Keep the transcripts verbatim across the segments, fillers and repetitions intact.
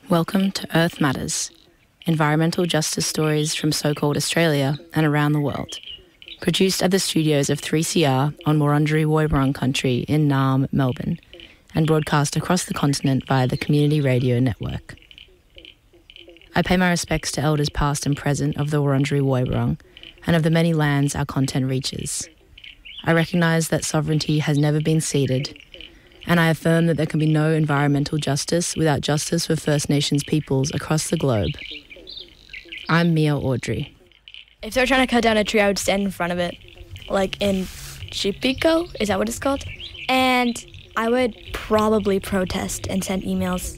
Welcome to Earth Matters, environmental justice stories from so-called Australia and around the world. Produced at the studios of three C R on Wurundjeri Woi-wurrung country in Naarm, Melbourne, and broadcast across the continent via the Community Radio Network. I pay my respects to elders past and present of the Wurundjeri Woi-wurrung and of the many lands our content reaches. I recognise that sovereignty has never been ceded, and I affirm that there can be no environmental justice without justice for First Nations peoples across the globe. I'm Mia Audrey. If they were trying to cut down a tree, I would stand in front of it, like in Chipiko, is that what it's called? And I would probably protest and send emails.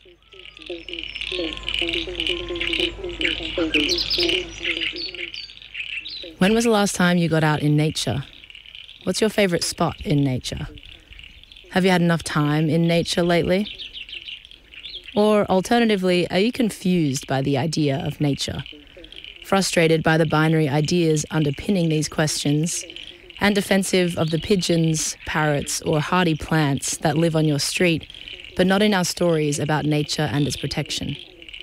When was the last time you got out in nature? What's your favourite spot in nature? Have you had enough time in nature lately? Or alternatively, are you confused by the idea of nature? Frustrated by the binary ideas underpinning these questions, and defensive of the pigeons, parrots, or hardy plants that live on your street, but not in our stories about nature and its protection?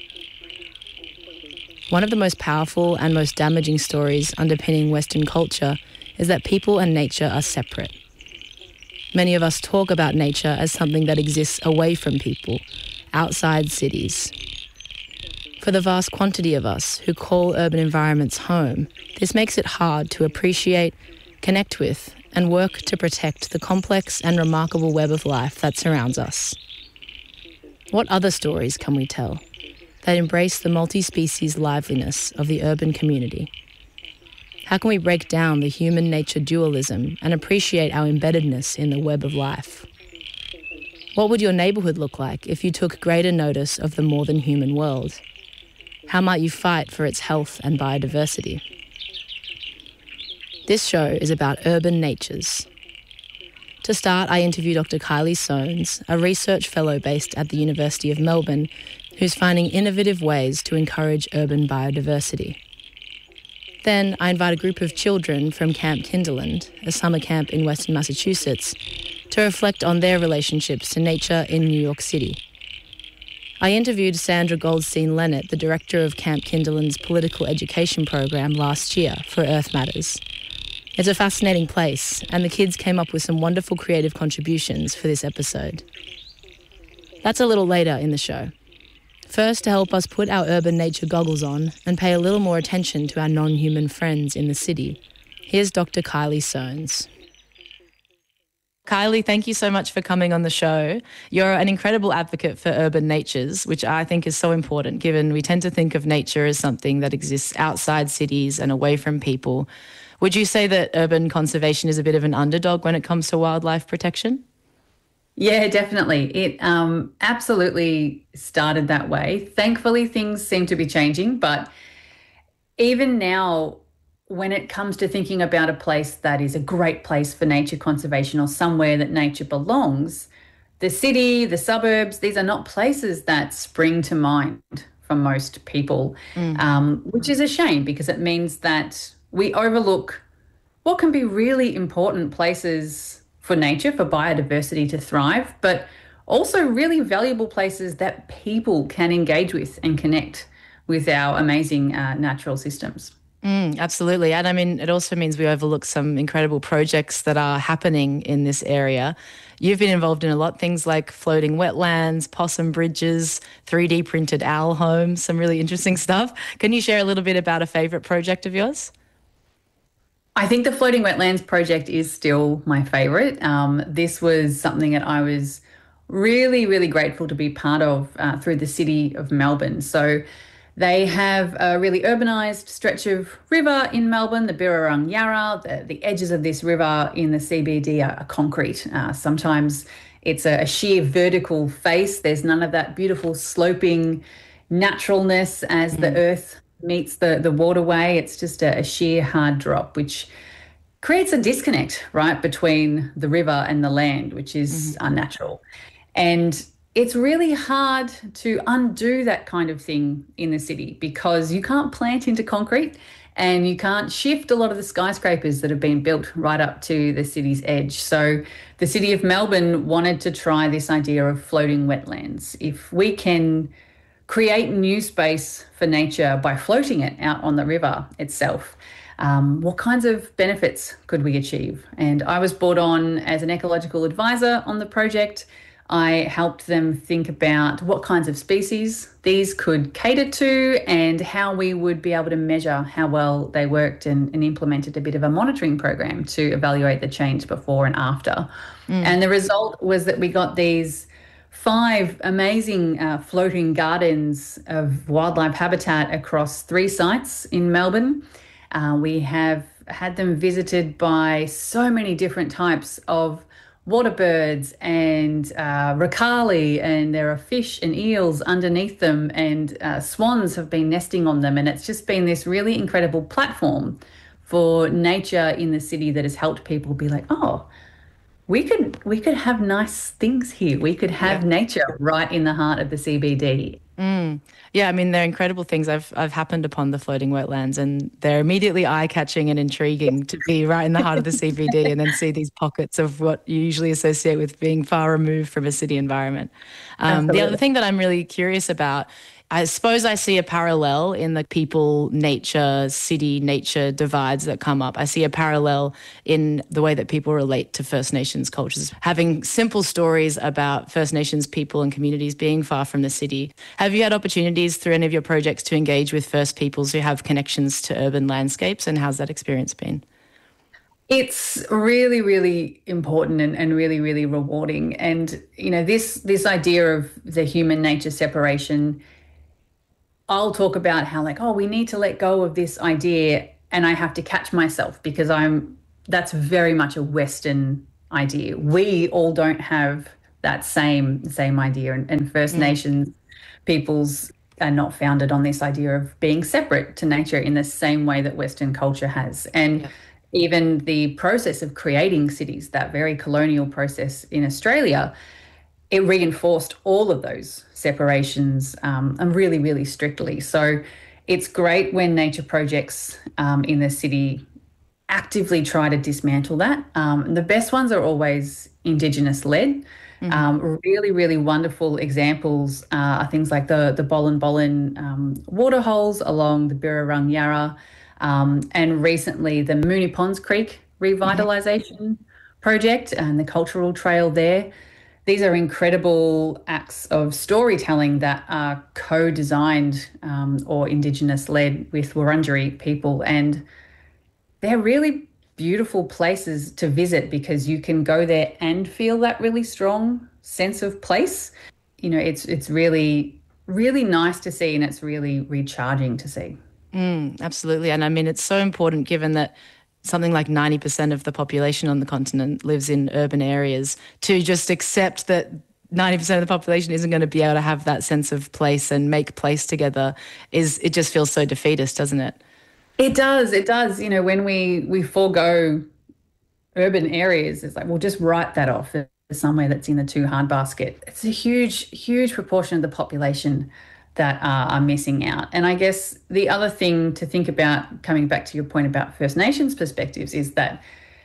One of the most powerful and most damaging stories underpinning Western culture is that people and nature are separate. Many of us talk about nature as something that exists away from people, outside cities. For the vast quantity of us who call urban environments home, this makes it hard to appreciate, connect with, and work to protect the complex and remarkable web of life that surrounds us. What other stories can we tell that embrace the multi-species liveliness of the urban community? How can we break down the human-nature dualism and appreciate our embeddedness in the web of life? What would your neighbourhood look like if you took greater notice of the more-than-human world? How might you fight for its health and biodiversity? This show is about urban natures. To start, I interview Doctor Kylie Soanes, a research fellow based at the University of Melbourne, who's finding innovative ways to encourage urban biodiversity. Then I invite a group of children from Camp Kinderland, a summer camp in Western Massachusetts, to reflect on their relationships to nature in New York City. I interviewed Sandra Goldstein-Leonard, the director of Camp Kinderland's political education program last year for Earth Matters. It's a fascinating place, and the kids came up with some wonderful creative contributions for this episode. That's a little later in the show. First, to help us put our urban nature goggles on and pay a little more attention to our non-human friends in the city, here's Doctor Kylie Soanes. Kylie, thank you so much for coming on the show. You're an incredible advocate for urban natures, which I think is so important, given we tend to think of nature as something that exists outside cities and away from people. Would you say that urban conservation is a bit of an underdog when it comes to wildlife protection? Yeah, definitely. It um, absolutely started that way. Thankfully, things seem to be changing, but even now, when it comes to thinking about a place that is a great place for nature conservation or somewhere that nature belongs, the city, the suburbs, these are not places that spring to mind for most people, mm. um, which is a shame because it means that we overlook what can be really important places for nature, for biodiversity to thrive, but also really valuable places that people can engage with and connect with our amazing uh, natural systems. Mm, absolutely. And I mean, it also means we overlook some incredible projects that are happening in this area. You've been involved in a lot, things like floating wetlands, possum bridges, three D printed owl homes, some really interesting stuff. Can you share a little bit about a favourite project of yours? I think the Floating Wetlands project is still my favourite. Um, this was something that I was really, really grateful to be part of uh, through the City of Melbourne. So they have a really urbanised stretch of river in Melbourne, the Birrarung Yarra. The, the edges of this river in the C B D are, are concrete. Uh, sometimes it's a, a sheer vertical face. There's none of that beautiful sloping naturalness as mm. the earth meets the, the waterway. It's just a, a sheer hard drop, which creates a disconnect, right, between the river and the land, which is mm-hmm. unnatural. And it's really hard to undo that kind of thing in the city because you can't plant into concrete and you can't shift a lot of the skyscrapers that have been built right up to the city's edge. So the City of Melbourne wanted to try this idea of floating wetlands. If we can create new space for nature by floating it out on the river itself. Um, what kinds of benefits could we achieve? And I was brought on as an ecological advisor on the project. I helped them think about what kinds of species these could cater to and how we would be able to measure how well they worked, and, and implemented a bit of a monitoring program to evaluate the change before and after. Mm. And the result was that we got these five amazing uh, floating gardens of wildlife habitat across three sites in Melbourne. Uh, we have had them visited by so many different types of water birds and uh, ricali, and there are fish and eels underneath them, and uh, swans have been nesting on them. And it's just been this really incredible platform for nature in the city that has helped people be like, oh, we could we could have nice things here. We could have yeah. nature right in the heart of the C B D. Mm. Yeah, I mean, they're incredible things. I've I've happened upon the floating wetlands, and they're immediately eye-catching and intriguing to be right in the heart of the C B D and then see these pockets of what you usually associate with being far removed from a city environment. Um, the other thing that I'm really curious about, I suppose I see a parallel in the people, nature, city, nature divides that come up. I see a parallel in the way that people relate to First Nations cultures, having simple stories about First Nations people and communities being far from the city. Have you had opportunities through any of your projects to engage with First Peoples who have connections to urban landscapes, and how's that experience been? It's really, really important and, and really, really rewarding. And, you know, this this idea of the human nature separation, I'll talk about how like, oh, we need to let go of this idea, and I have to catch myself because I'm, that's very much a Western idea. We all don't have that same same idea, and, and First mm. Nations peoples are not founded on this idea of being separate to nature in the same way that Western culture has. And yeah. even the process of creating cities, that very colonial process in Australia, it reinforced all of those separations um, and really, really strictly. So it's great when nature projects um, in the city actively try to dismantle that. Um, the best ones are always Indigenous-led. Mm-hmm. Um, really, really wonderful examples uh, are things like the, the Bolin Bolin um, water holes along the Birrarung Yarra, um, and recently the Moonee Ponds Creek revitalisation mm-hmm. project and the cultural trail there. These are incredible acts of storytelling that are co-designed um, or Indigenous-led with Wurundjeri people, and they're really beautiful places to visit because you can go there and feel that really strong sense of place. You know, it's it's really, really nice to see, and it's really recharging to see. Mm, absolutely. And I mean, it's so important given that something like ninety percent of the population on the continent lives in urban areas, to just accept that ninety percent of the population isn't going to be able to have that sense of place and make place together is, it just feels so defeatist, doesn't it? It does. It does. You know, when we, we forego urban areas, it's like, we'll just write that off as somewhere that's in the too hard basket. It's a huge, huge proportion of the population that are, are missing out. And I guess the other thing to think about, coming back to your point about First Nations perspectives, is that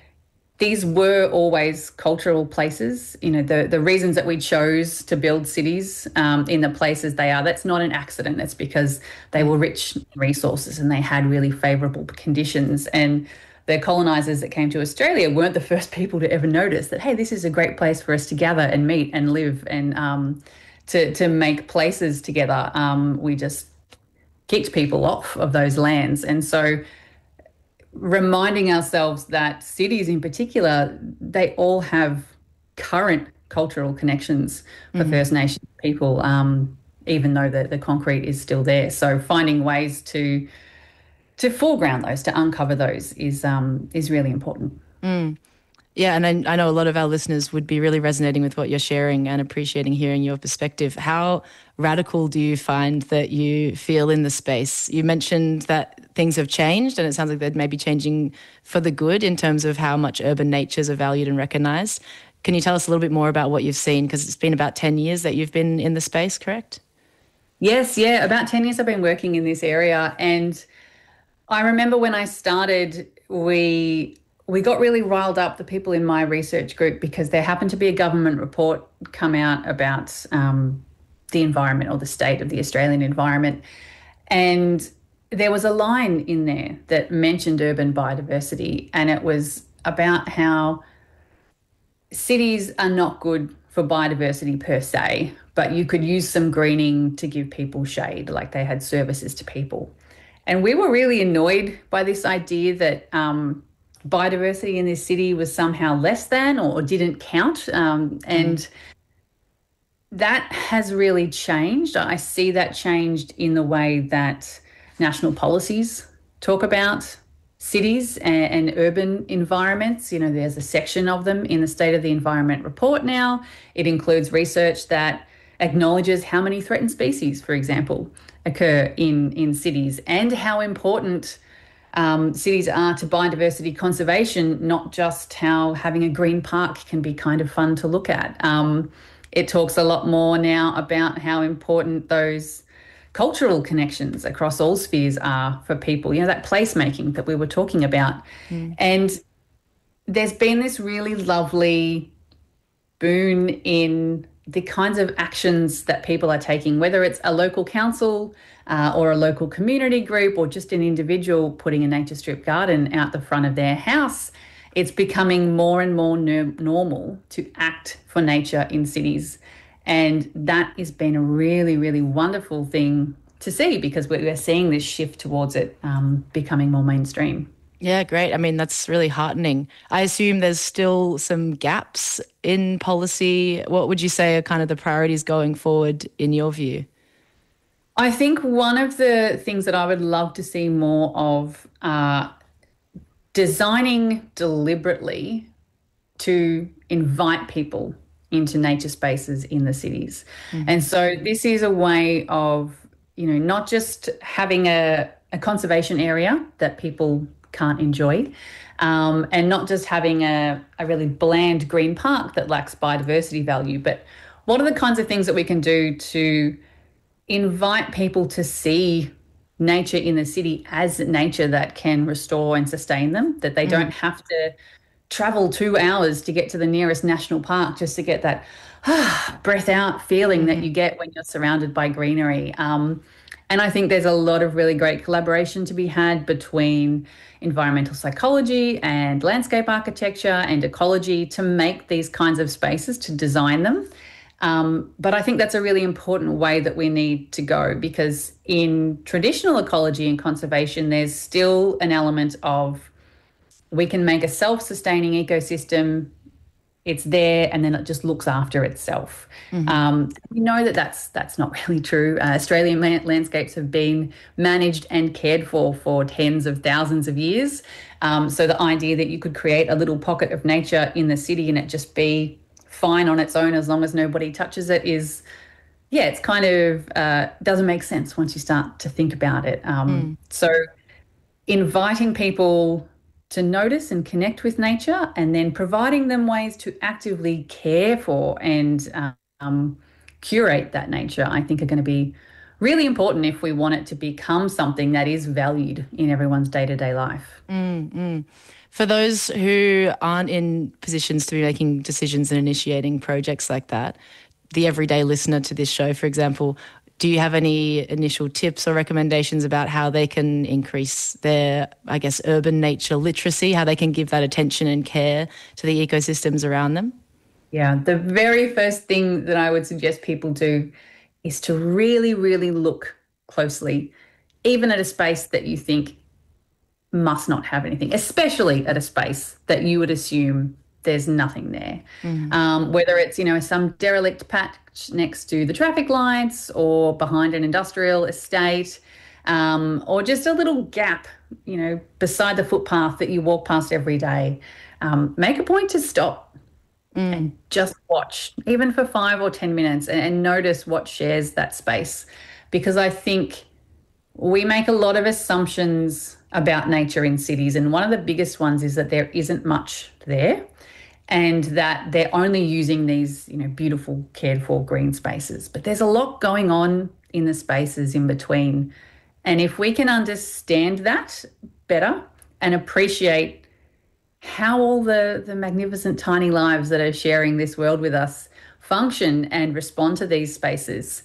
these were always cultural places. You know, the, the reasons that we chose to build cities um, in the places they are, that's not an accident. It's because they were rich in resources and they had really favourable conditions. And the colonisers that came to Australia weren't the first people to ever notice that, hey, this is a great place for us to gather and meet and live and um, to, to make places together. Um, we just kicked people off of those lands. And so reminding ourselves that cities in particular, they all have current cultural connections for mm-hmm. First Nations people, um, even though the, the concrete is still there. So finding ways to to foreground those, to uncover those is um, is really important. Mm. Yeah, and I, I know a lot of our listeners would be really resonating with what you're sharing and appreciating hearing your perspective. How radical do you find that you feel in the space? You mentioned that things have changed, and it sounds like they're maybe changing for the good in terms of how much urban natures are valued and recognised. Can you tell us a little bit more about what you've seen? Because it's been about ten years that you've been in the space, correct? Yes, yeah, about ten years I've been working in this area. And I remember when I started, we... we got really riled up, the people in my research group, because there happened to be a government report come out about um, the environment or the state of the Australian environment. And there was a line in there that mentioned urban biodiversity, and it was about how cities are not good for biodiversity per se, but you could use some greening to give people shade, like they had services to people. And we were really annoyed by this idea that um, biodiversity in this city was somehow less than or didn't count. Um, and mm. that has really changed. I see that changed in the way that national policies talk about cities and, and urban environments. You know, there's a section of them in the State of the Environment report now. It includes research that acknowledges how many threatened species, for example, occur in, in cities, and how important um, cities are to biodiversity conservation, not just how having a green park can be kind of fun to look at. Um, it talks a lot more now about how important those cultural connections across all spheres are for people, you know, that placemaking that we were talking about. Mm. And there's been this really lovely boon in the kinds of actions that people are taking, whether it's a local council uh, or a local community group or just an individual putting a nature strip garden out the front of their house. It's becoming more and more no- normal to act for nature in cities. And that has been a really, really wonderful thing to see, because we're seeing this shift towards it um, becoming more mainstream. Yeah, great. I mean, that's really heartening. I assume there's still some gaps in policy. What would you say are kind of the priorities going forward in your view? I think one of the things that I would love to see more of are designing deliberately to invite people into nature spaces in the cities. Mm-hmm. And so this is a way of, you know, not just having a, a conservation area that people can't enjoy, um, and not just having a, a really bland green park that lacks biodiversity value, but what are the kinds of things that we can do to invite people to see nature in the city as nature that can restore and sustain them, that they mm. don't have to travel two hours to get to the nearest national park just to get that ah, breath out feeling mm. that you get when you're surrounded by greenery. Um, and I think there's a lot of really great collaboration to be had between environmental psychology and landscape architecture and ecology to make these kinds of spaces, to design them. Um, but I think that's a really important way that we need to go, because in traditional ecology and conservation, there's still an element of we can make a self-sustaining ecosystem, it's there, and then it just looks after itself. Mm-hmm. Um, we know that that's, that's not really true. Uh, Australian land- landscapes have been managed and cared for for tens of thousands of years. Um, so the idea that you could create a little pocket of nature in the city and it just be fine on its own as long as nobody touches it is, yeah, it's kind of uh, doesn't make sense once you start to think about it. Um, mm. So inviting people to notice and connect with nature, and then providing them ways to actively care for and um, curate that nature, I think are going to be really important if we want it to become something that is valued in everyone's day-to-day life. Mm-hmm. For those who aren't in positions to be making decisions and initiating projects like that, the everyday listener to this show, for example, do you have any initial tips or recommendations about how they can increase their, I guess, urban nature literacy, how they can give that attention and care to the ecosystems around them? Yeah, the very first thing that I would suggest people do is to really, really look closely, even at a space that you think must not have anything, especially at a space that you would assume there's nothing there. Mm. Um, whether it's, you know, some derelict patch next to the traffic lights or behind an industrial estate, um, or just a little gap, you know, beside the footpath that you walk past every day. Um, make a point to stop mm. and just watch, even for five or ten minutes, and, and notice what shares that space. Because I think we make a lot of assumptions about nature in cities, and one of the biggest ones is that there isn't much there, and that they're only using these, you know, beautiful, cared for green spaces. But there's a lot going on in the spaces in between. And if we can understand that better and appreciate how all the, the magnificent tiny lives that are sharing this world with us function and respond to these spaces,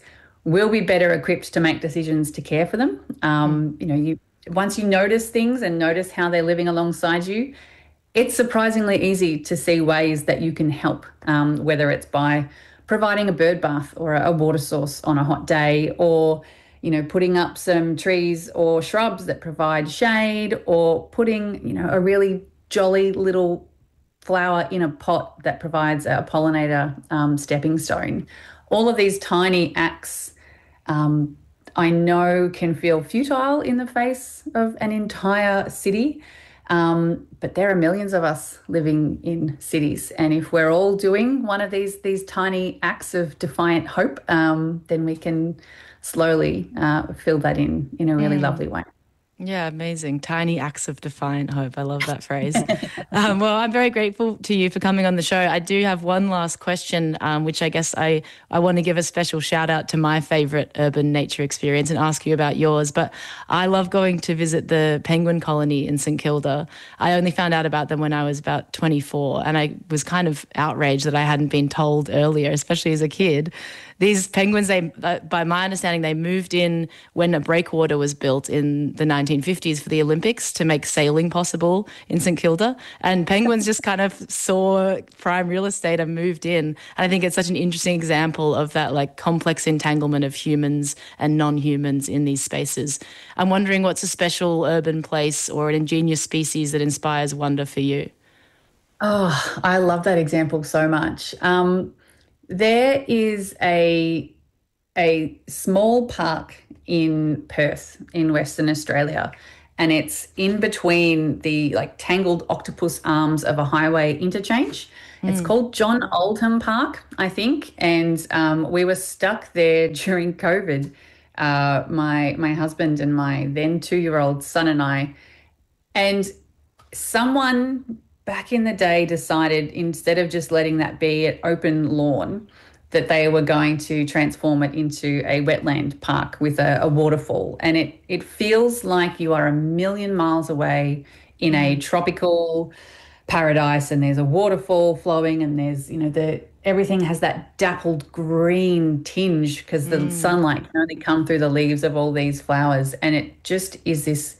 we'll be better equipped to make decisions to care for them. Um, you know, you once you notice things and notice how they're living alongside you, it's surprisingly easy to see ways that you can help, um, whether it's by providing a bird bath or a water source on a hot day, or, you know, putting up some trees or shrubs that provide shade, or putting, you know, a really jolly little flower in a pot that provides a pollinator um, stepping stone. All of these tiny acts, um, I know, can feel futile in the face of an entire city. Um, but there are millions of us living in cities, and if we're all doing one of these these tiny acts of defiant hope, um, then we can slowly uh, fill that in in a really mm. lovely way. Yeah, amazing. Tiny acts of defiant hope. I love that phrase. um, well, I'm very grateful to you for coming on the show. I do have one last question, um, which I guess I, I want to give a special shout out to my favourite urban nature experience and ask you about yours. But I love going to visit the penguin colony in St Kilda. I only found out about them when I was about twenty-four, and I was kind of outraged that I hadn't been told earlier, especially as a kid. These penguins, they, by my understanding, they moved in when a breakwater was built in the nineteen fifties for the Olympics to make sailing possible in St Kilda. And penguins just kind of saw prime real estate and moved in. And I think it's such an interesting example of that like complex entanglement of humans and non-humans in these spaces. I'm wondering what's a special urban place or an ingenious species that inspires wonder for you? Oh, I love that example so much. Um, There is a a small park in Perth in Western Australia, and it's in between the like tangled octopus arms of a highway interchange. Mm. It's called John Oldham Park, I think, and um, we were stuck there during COVID. Uh, my my husband and my then two-year-old son and I, and someone back in the day decided instead of just letting that be an open lawn, that they were going to transform it into a wetland park with a, a waterfall. And it it feels like you are a million miles away in a tropical paradise, and there's a waterfall flowing, and there's, you know, the everything has that dappled green tinge because the mm. sunlight can only come through the leaves of all these flowers. And it just is this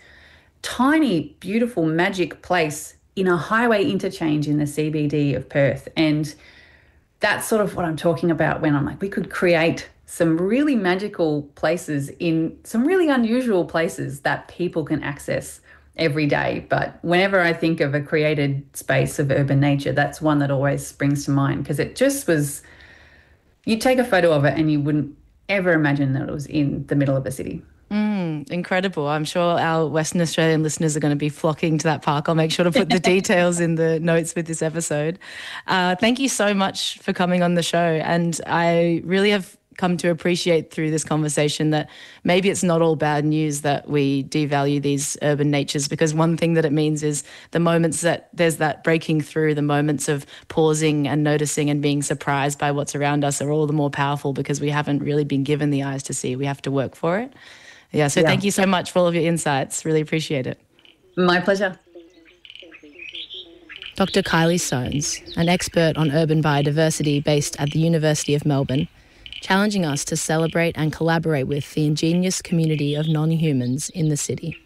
tiny, beautiful, magic place in a highway interchange in the C B D of Perth. And that's sort of what I'm talking about when I'm like, we could create some really magical places in some really unusual places that people can access every day. But whenever I think of a created space of urban nature, that's one that always springs to mind, because it just was, you'd take a photo of it and you wouldn't ever imagine that it was in the middle of a city. Mm, incredible. I'm sure our Western Australian listeners are going to be flocking to that park. I'll make sure to put the details in the notes with this episode. Uh, thank you so much for coming on the show. And I really have come to appreciate through this conversation that maybe it's not all bad news that we devalue these urban natures, because one thing that it means is the moments that there's that breaking through, the moments of pausing and noticing and being surprised by what's around us are all the more powerful because we haven't really been given the eyes to see. We have to work for it. Yeah, so yeah. Thank you so much for all of your insights. Really appreciate it. My pleasure. Doctor Kylie Soanes, an expert on urban biodiversity based at the University of Melbourne, challenging us to celebrate and collaborate with the ingenious community of non-humans in the city.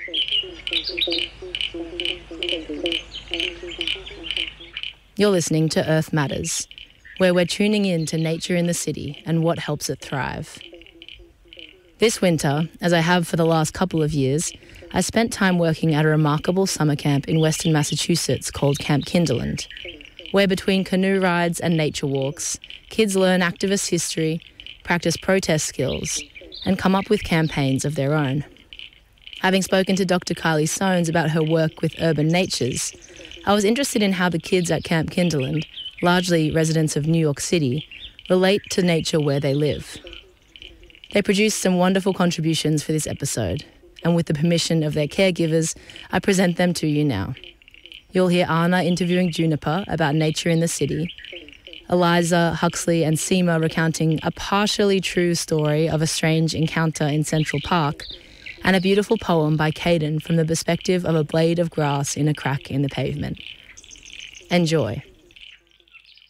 You're listening to Earth Matters, where we're tuning in to nature in the city and what helps it thrive. This winter, as I have for the last couple of years, I spent time working at a remarkable summer camp in Western Massachusetts called Camp Kinderland, where between canoe rides and nature walks, kids learn activist history, practice protest skills, and come up with campaigns of their own. Having spoken to Doctor Kylie Soanes about her work with urban natures, I was interested in how the kids at Camp Kinderland, largely residents of New York City, relate to nature where they live. They produced some wonderful contributions for this episode, and with the permission of their caregivers, I present them to you now. You'll hear Anna interviewing Juniper about nature in the city, Eliza, Huxley and Seema recounting a partially true story of a strange encounter in Central Park, and a beautiful poem by Caden from the perspective of a blade of grass in a crack in the pavement. Enjoy.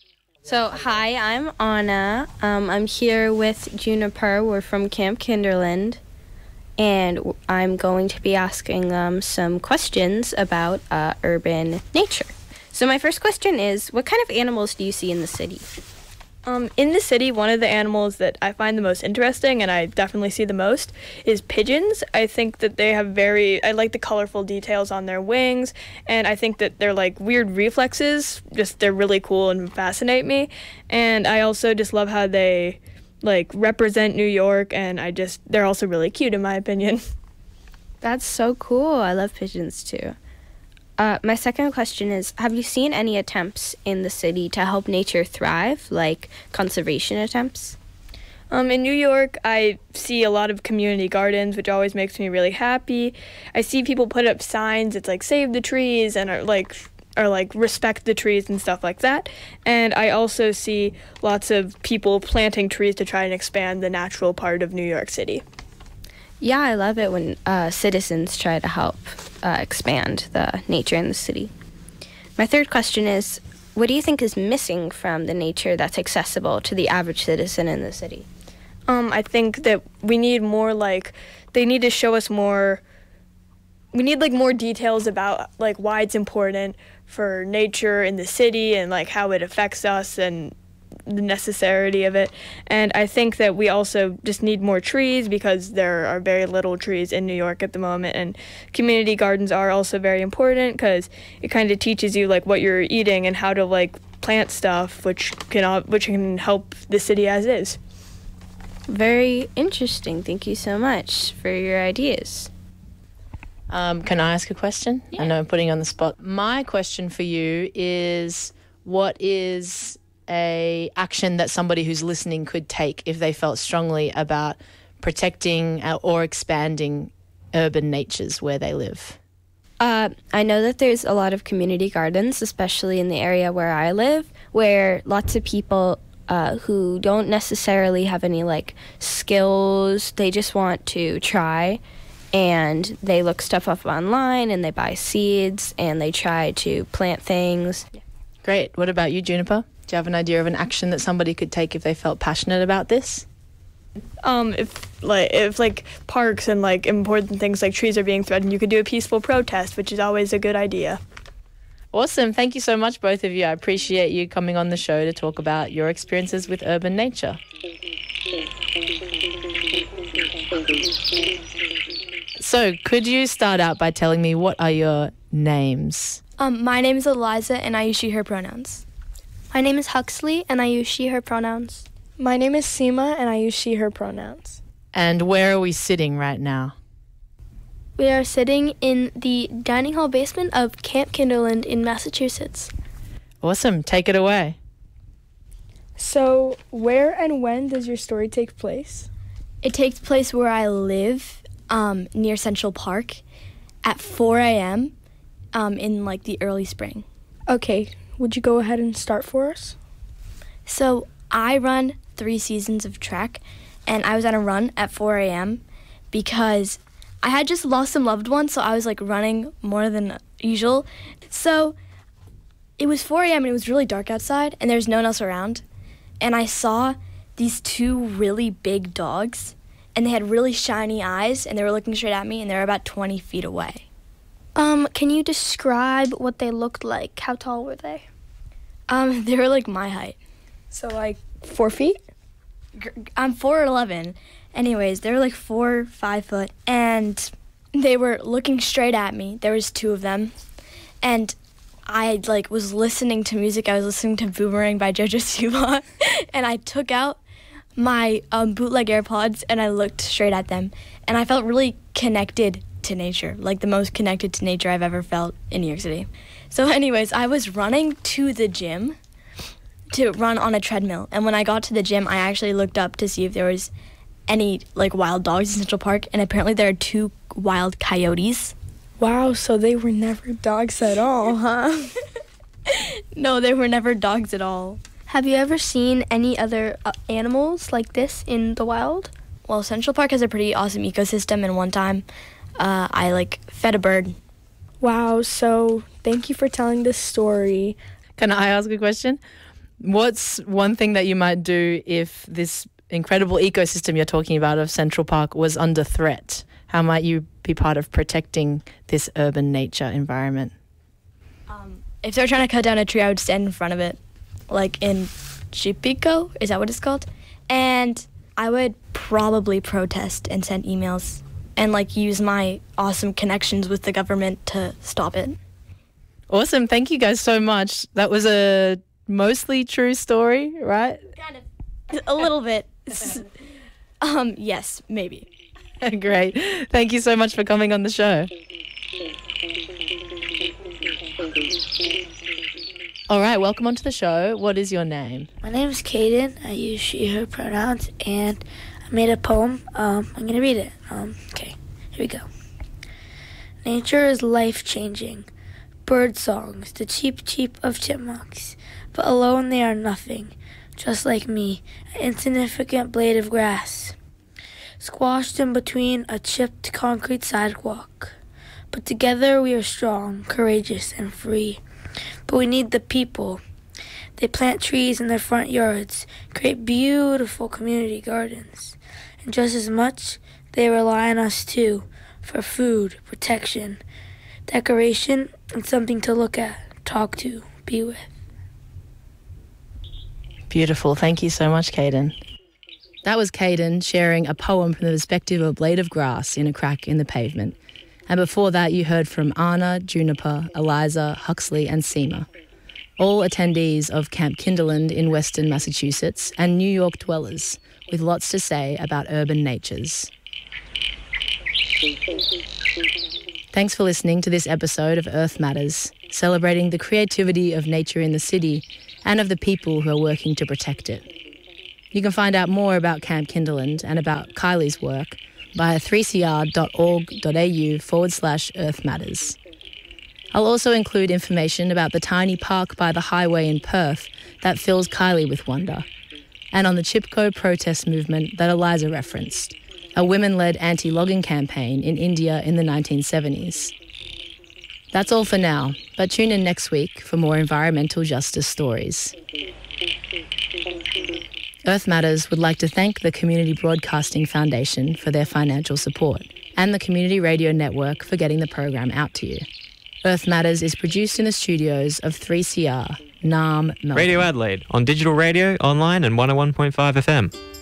So, hi, I'm Anna. Um, I'm here with Juniper. We're from Camp Kinderland, and I'm going to be asking them some questions about uh, urban nature. So my first question is, what kind of animals do you see in the city? Um, in the city, one of the animals that I find the most interesting, and I definitely see the most, is pigeons. I think that they have very, I like the colorful details on their wings, and I think that they're like weird reflexes, just they're really cool and fascinate me. And I also just love how they like represent New York, and I just, they're also really cute in my opinion. That's so cool. I love pigeons too. Uh, my second question is, have you seen any attempts in the city to help nature thrive, like conservation attempts? Um, in New York, I see a lot of community gardens, which always makes me really happy. I see people put up signs, it's like save the trees and are like or like respect the trees and stuff like that. And I also see lots of people planting trees to try and expand the natural part of New York City. Yeah, I love it when uh, citizens try to help uh, expand the nature in the city. My third question is, what do you think is missing from the nature that's accessible to the average citizen in the city? Um, I think that we need more, like, they need to show us more, we need, like, more details about, like, why it's important for nature in the city and, like, how it affects us and the necessity of it. And I think that we also just need more trees because there are very little trees in New York at the moment, and community gardens are also very important because it kind of teaches you like what you're eating and how to like plant stuff, which can which can help the city as is. Very interesting. Thank you so much for your ideas. Um, can I ask a question? Yeah. I know I'm putting you on the spot. My question for you is, what is a action that somebody who's listening could take if they felt strongly about protecting or expanding urban natures where they live? Uh, I know that there's a lot of community gardens, especially in the area where I live, where lots of people uh, who don't necessarily have any like skills, they just want to try, and they look stuff up online and they buy seeds and they try to plant things. Yeah. Great. What about you, Juniper? Do you have an idea of an action that somebody could take if they felt passionate about this? Um, if like if like parks and like important things like trees are being threatened, you could do a peaceful protest, which is always a good idea. Awesome. Thank you so much, both of you. I appreciate you coming on the show to talk about your experiences with urban nature. So, could you start out by telling me what are your names? Um, my name is Eliza, and I use she, her pronouns. My name is Huxley, and I use she, her pronouns. My name is Seema, and I use she, her pronouns. And where are we sitting right now? We are sitting in the dining hall basement of Camp Kinderland in Massachusetts. Awesome. Take it away. So, where and when does your story take place? It takes place where I live, um, near Central Park, at four a.m. Um, in, like, the early spring. Okay. Would you go ahead and start for us? So I run three seasons of track, and I was on a run at four a.m. because I had just lost some loved ones, so I was like running more than usual. So it was four a.m. and it was really dark outside, and there was no one else around. And I saw these two really big dogs, and they had really shiny eyes, and they were looking straight at me, and they were about twenty feet away. Um, can you describe what they looked like? How tall were they? Um, they were like my height. So like four feet? I'm four eleven. Anyways, they were like four, five foot, and they were looking straight at me. There was two of them, and I like was listening to music. I was listening to Boomerang by JoJo Siwa, and I took out my um, bootleg AirPods and I looked straight at them, and I felt really connected to nature, like the most connected to nature I've ever felt in New York City. So anyways, I was running to the gym to run on a treadmill, and when I got to the gym, I actually looked up to see if there was any like wild dogs in Central Park, and apparently there are two wild coyotes. Wow, so they were never dogs at all, huh? No, they were never dogs at all. Have you ever seen any other uh, animals like this in the wild? Well, Central Park has a pretty awesome ecosystem, and one time uh, I like fed a bird. Wow, so thank you for telling this story. Can I ask a question? What's one thing that you might do if this incredible ecosystem you're talking about of Central Park was under threat? How might you be part of protecting this urban nature environment? Um, if they're trying to cut down a tree, I would stand in front of it, like in Chipico, is that what it's called? And I would probably protest and send emails and like use my awesome connections with the government to stop it. Awesome. Thank you guys so much. That was a mostly true story, right? Kind of. A little bit. um, yes, maybe. Great. Thank you so much for coming on the show. All right, welcome onto the show. What is your name? My name is Kaden. I use she, her pronouns, and I made a poem. Um, I'm going to read it. Um, okay, here we go. Nature is life-changing. Bird songs, the cheep cheep of chipmunks. But alone they are nothing, just like me, an insignificant blade of grass, squashed in between a chipped concrete sidewalk. But together we are strong, courageous, and free. But we need the people. They plant trees in their front yards, create beautiful community gardens. And just as much, they rely on us too, for food, protection, decoration, and something to look at, talk to, be with. Beautiful. Thank you so much, Kaden. That was Kaden sharing a poem from the perspective of a blade of grass in a crack in the pavement. And before that, you heard from Anna, Juniper, Eliza, Huxley, and Seema, all attendees of Camp Kinderland in Western Massachusetts and New York dwellers with lots to say about urban natures. Thanks for listening to this episode of Earth Matters, celebrating the creativity of nature in the city and of the people who are working to protect it. You can find out more about Camp Kinderland and about Kylie's work via three c r dot org dot a u forward slash Earth Matters. I'll also include information about the tiny park by the highway in Perth that fills Kylie with wonder, and on the Chipko protest movement that Eliza referenced, a women-led anti-logging campaign in India in the nineteen seventies. That's all for now, but tune in next week for more environmental justice stories. Earth Matters would like to thank the Community Broadcasting Foundation for their financial support and the Community Radio Network for getting the program out to you. Earth Matters is produced in the studios of three C R, Naarm, Melbourne. Radio Adelaide, on digital radio, online and one oh one point five F M.